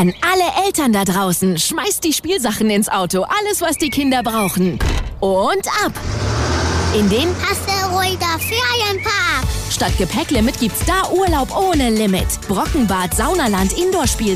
An alle Eltern da draußen, schmeißt die Spielsachen ins Auto. Alles, was die Kinder brauchen. Und ab! In den Asteroider Ferienpark. Statt Gepäcklimit gibt's da Urlaub ohne Limit. Brockenbad, Saunaland, Indoorspiel.